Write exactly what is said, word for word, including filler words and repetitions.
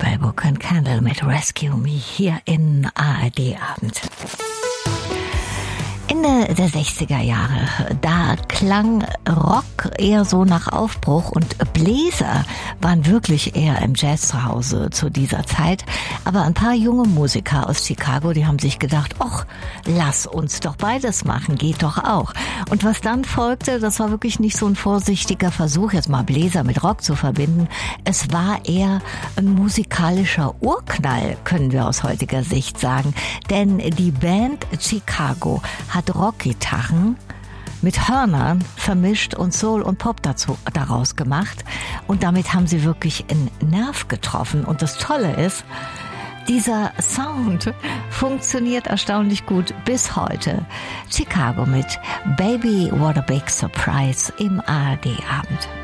Bell Book and Candle mit Rescue Me hier in A R D Abend. Ende der sechziger Jahre, da klang Rock eher so nach Aufbruch und Bläser waren wirklich eher im Jazz zu Hause zu dieser Zeit. Aber ein paar junge Musiker aus Chicago, die haben sich gedacht, ach, lass uns doch beides machen, geht doch auch. Und was dann folgte, das war wirklich nicht so ein vorsichtiger Versuch, jetzt mal Bläser mit Rock zu verbinden. Es war eher ein musikalischer Urknall, können wir aus heutiger Sicht sagen. Denn die Band Chicago hat Rockgitarren mit Hörnern vermischt und Soul und Pop dazu, daraus gemacht. Und damit haben sie wirklich einen Nerv getroffen. Und das Tolle ist, dieser Sound funktioniert erstaunlich gut bis heute. Chicago mit Baby What a Big Surprise im A R D Abend.